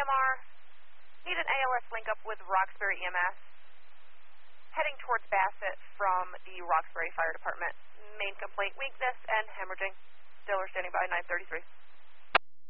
EMR. Need an ALS link up with Roxbury EMS. Heading towards Bassett from the Roxbury Fire Department. Main complaint, weakness and hemorrhaging. Diller standing by, 933.